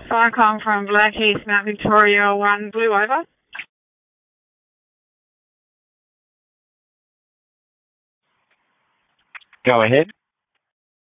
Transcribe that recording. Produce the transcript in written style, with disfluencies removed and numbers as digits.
Cyclone from Blackheath, Mount Victoria, 1 Blue, over. Go ahead.